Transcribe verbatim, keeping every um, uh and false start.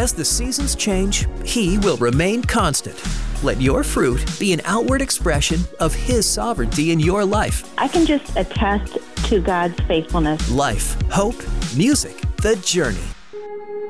As the seasons change, He will remain constant. Let your fruit be an outward expression of His sovereignty in your life. I can just attest to God's faithfulness. Life, hope, music, the journey.